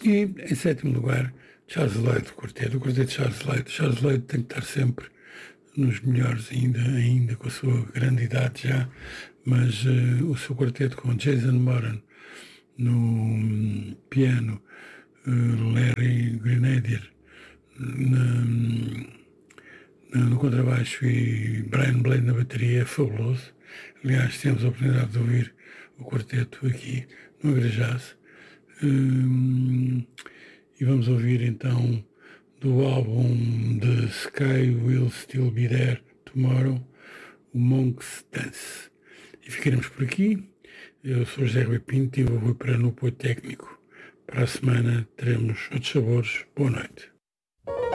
E, em sétimo lugar, Charles Lloyd, o quarteto de Charles Lloyd. Charles Lloyd tem que estar sempre nos melhores, ainda com a sua grande idade já, mas o seu quarteto com Jason Moran no piano, Larry Grenadier no contrabaixo e Brian Blade na bateria é fabuloso. Aliás, temos a oportunidade de ouvir o quarteto aqui no Agrajaz. E vamos ouvir então do álbum The Sky Will Still Be There Tomorrow, o Monk's Dance. E ficaremos por aqui. Eu sou José Rui Pinto e vou para no apoio técnico. Para a semana teremos outros sabores. Boa noite.